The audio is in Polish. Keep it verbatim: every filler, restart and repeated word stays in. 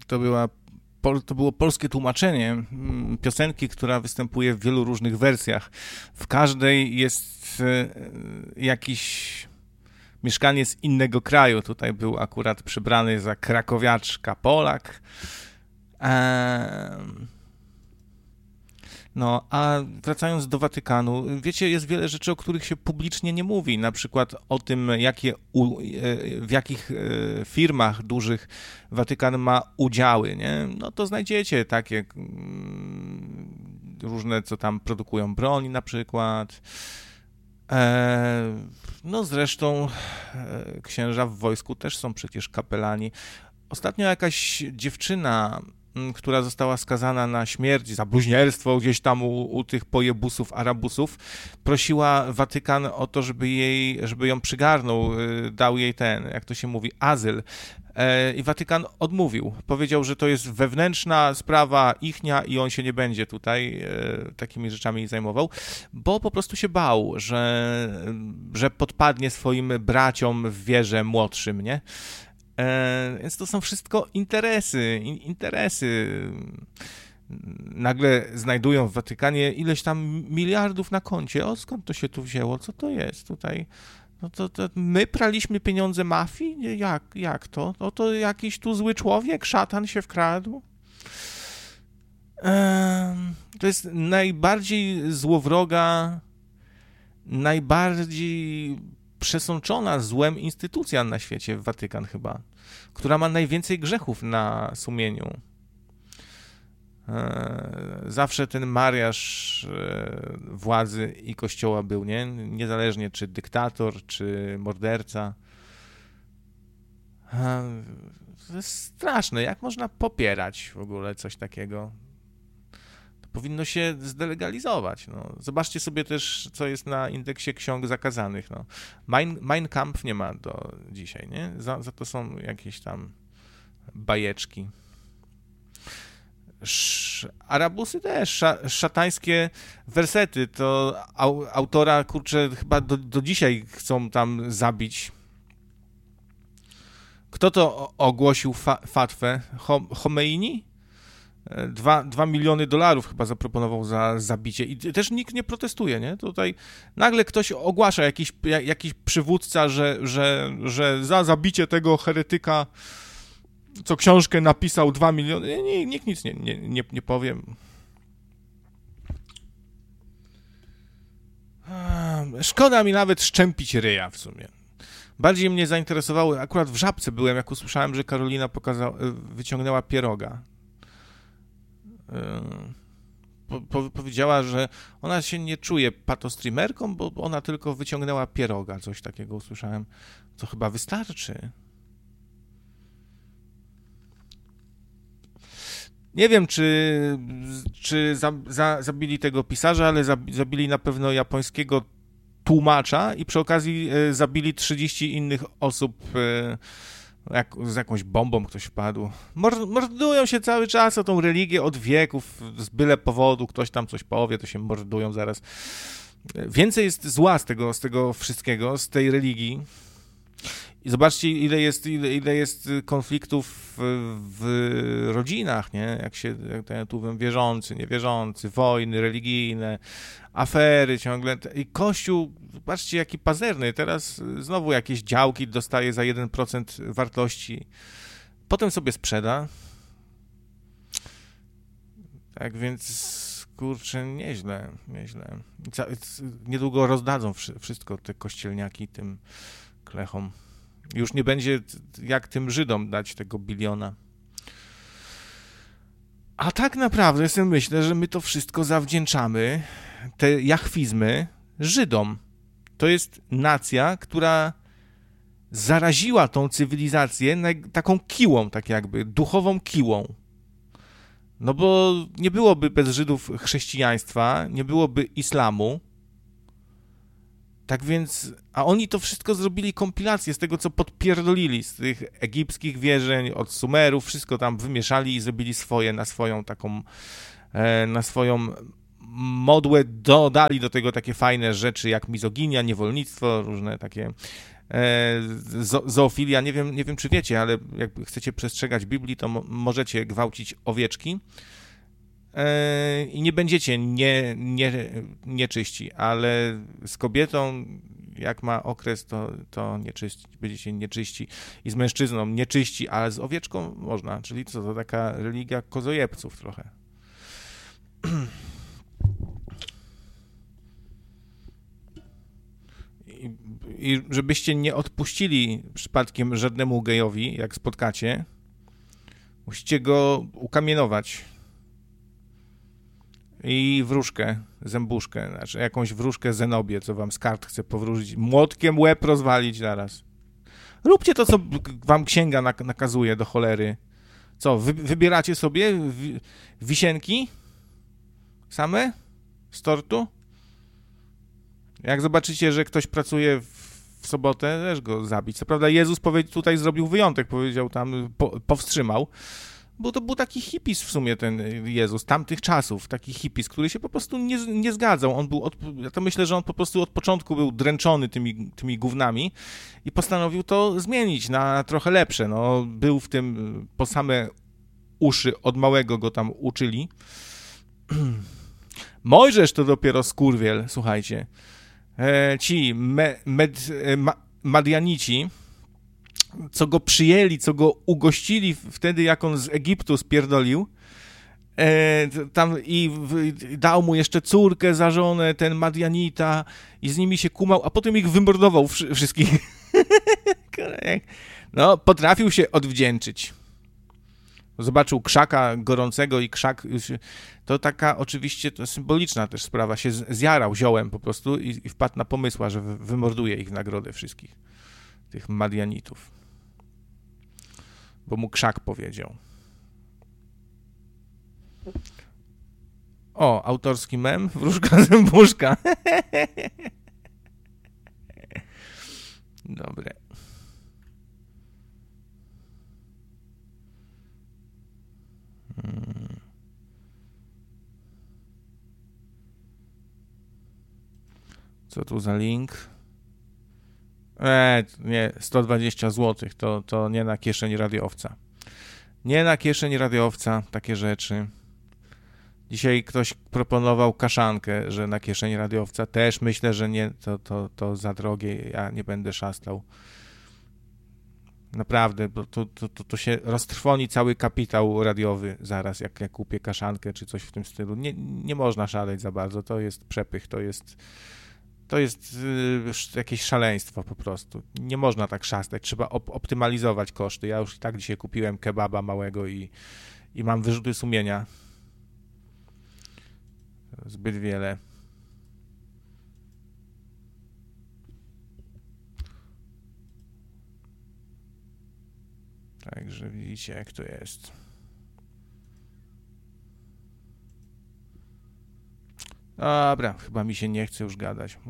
To była, to było polskie tłumaczenie piosenki, która występuje w wielu różnych wersjach. W każdej jest jakiś mieszkaniec innego kraju. Tutaj był akurat przybrany za krakowiaczka Polak. No, a wracając do Watykanu, wiecie, jest wiele rzeczy, o których się publicznie nie mówi, na przykład o tym, jakie, w jakich firmach dużych Watykan ma udziały, nie? No to znajdziecie takie różne, co tam produkują broń na przykład. No zresztą księża w wojsku też są przecież kapelani. Ostatnio jakaś dziewczyna, która została skazana na śmierć za bluźnierstwo gdzieś tam u, u tych pojebusów, arabusów, prosiła Watykan o to, żeby jej, żeby ją przygarnął, dał jej ten, jak to się mówi, azyl. I Watykan odmówił. Powiedział, że to jest wewnętrzna sprawa ichnia i on się nie będzie tutaj takimi rzeczami zajmował, bo po prostu się bał, że, że podpadnie swoim braciom w wierze młodszym, nie? E, więc to są wszystko interesy, in, interesy. Nagle znajdują w Watykanie ileś tam miliardów na koncie. O, skąd to się tu wzięło? Co to jest tutaj? No to, to my praliśmy pieniądze mafii? Jak, jak to? No to jakiś tu zły człowiek, szatan się wkradł? E, to jest najbardziej złowroga, najbardziej przesączona złem instytucja na świecie, Watykan chyba, która ma najwięcej grzechów na sumieniu. Zawsze ten mariaż władzy i kościoła był, nie? Niezależnie czy dyktator, czy morderca. To jest straszne. Jak można popierać w ogóle coś takiego? Powinno się zdelegalizować. No. Zobaczcie sobie też, co jest na indeksie ksiąg zakazanych. No. Mein, Mein Kampf nie ma do dzisiaj, nie? Za, za to są jakieś tam bajeczki. Sz, arabusy też, sz, szatańskie wersety, to au, autora, kurczę, chyba do, do dzisiaj chcą tam zabić. Kto to ogłosił fa, fatwę? Chomeini? Dwa, dwa miliony dolarów chyba zaproponował za zabicie i też nikt nie protestuje, nie? Tutaj nagle ktoś ogłasza, jakiś, jakiś przywódca, że, że, że za zabicie tego heretyka, co książkę napisał dwa miliony, nie, nikt nic nie, nie, nie, nie powie. Szkoda mi nawet szczępić ryja w sumie. Bardziej mnie zainteresowały, akurat w Żabce byłem, jak usłyszałem, że Karolina pokazał, wyciągnęła pieroga. Po, po, powiedziała, że ona się nie czuje patostreamerką, bo ona tylko wyciągnęła pieroga, coś takiego usłyszałem, co chyba wystarczy. Nie wiem, czy, czy za, za, zabili tego pisarza, ale zabili na pewno japońskiego tłumacza i przy okazji zabili trzydzieści innych osób. Jak, z jakąś bombą ktoś wpadł. Mordują się cały czas o tą religię od wieków, z byle powodu, ktoś tam coś powie, to się mordują zaraz. Więcej jest zła z tego, z tego wszystkiego, z tej religii. I zobaczcie, ile jest, ile, ile jest konfliktów w, w rodzinach, nie? Jak się, jak tu wiem, wierzący, niewierzący, wojny religijne, afery ciągle. I Kościół, zobaczcie, jaki pazerny. Teraz znowu jakieś działki dostaje za jeden procent wartości. Potem sobie sprzeda. Tak więc, kurczę, nieźle, nieźle. Niedługo rozdadzą wszystko te kościelniaki tym klechom. Już nie będzie jak tym Żydom dać tego biliona. A tak naprawdę sobie myślę, że my to wszystko zawdzięczamy, te jachwizmy, Żydom. To jest nacja, która zaraziła tą cywilizację taką kiłą, tak jakby, duchową kiłą. No bo nie byłoby bez Żydów chrześcijaństwa, nie byłoby islamu. Tak więc, a oni to wszystko zrobili kompilację z tego, co podpierdolili, z tych egipskich wierzeń, od Sumerów, wszystko tam wymieszali i zrobili swoje, na swoją taką, na swoją modłę, dodali do tego takie fajne rzeczy jak mizoginia, niewolnictwo, różne takie e, zo, zoofilia, nie wiem, nie wiem czy wiecie, ale jak chcecie przestrzegać Biblii, to mo, możecie gwałcić owieczki e, i nie będziecie nie, nie, nieczyści, ale z kobietą jak ma okres, to, to nieczyści, będziecie nieczyści i z mężczyzną nieczyści, ale z owieczką można, czyli co, to taka religia kozojebców trochę. I, I żebyście nie odpuścili przypadkiem żadnemu gejowi, jak spotkacie, musicie go ukamienować. I wróżkę, zębuszkę, znaczy jakąś wróżkę Zenobię, co wam z kart chce powróżyć, młotkiem łeb rozwalić zaraz. Róbcie to, co wam księga nakazuje do cholery. Co, wy, wybieracie sobie wi, wisienki same z tortu? Jak zobaczycie, że ktoś pracuje w, w sobotę, też go zabić. Co prawda Jezus powie, tutaj zrobił wyjątek, powiedział tam, po, powstrzymał, bo to był taki hipis w sumie ten Jezus, tamtych czasów, taki hipis, który się po prostu nie, nie zgadzał. On był, od, ja to myślę, że on po prostu od początku był dręczony tymi, tymi gównami i postanowił to zmienić na trochę lepsze. No, był w tym po same uszy, od małego go tam uczyli. Mojżesz to dopiero skurwiel, słuchajcie. E, ci me, med, ma, Madianici, co go przyjęli, co go ugościli wtedy, jak on z Egiptu spierdolił, e, tam i w, dał mu jeszcze córkę za żonę, ten Madianita, i z nimi się kumał, a potem ich wymordował wszy, wszystkich. No, potrafił się odwdzięczyć. Zobaczył krzaka gorącego i krzak, to taka oczywiście to symboliczna też sprawa, się zjarał ziołem po prostu i, i wpadł na pomysła, że wymorduje ich w nagrodę wszystkich, tych Madianitów. Bo mu krzak powiedział. O, autorski mem, wróżka zębuszka. Dobre. Hmm. Co tu za link? Eee, nie, sto dwadzieścia złotych, to, to nie na kieszeń radiowca. Nie na kieszeń radiowca, takie rzeczy. Dzisiaj ktoś proponował kaszankę, że na kieszeń radiowca. Też myślę, że nie, to, to, to za drogie, ja nie będę szastał. Naprawdę, bo to, to, to, to się roztrwoni cały kapitał radiowy zaraz, jak ja kupię kaszankę czy coś w tym stylu. Nie, nie można szaleć za bardzo, to jest przepych, to jest... To jest y, jakieś szaleństwo po prostu. Nie można tak szastać. Trzeba op- optymalizować koszty. Ja już i tak dzisiaj kupiłem kebaba małego i, i mam wyrzuty sumienia. Zbyt wiele. Także widzicie, jak to jest. Dobra, chyba mi się nie chce już gadać.